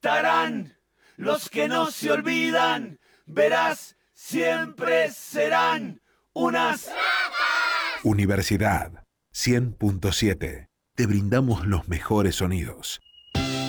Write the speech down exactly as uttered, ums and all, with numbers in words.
estarán los que no se olvidan, verás, siempre serán unas Universidad cien punto siete. Te brindamos los mejores sonidos.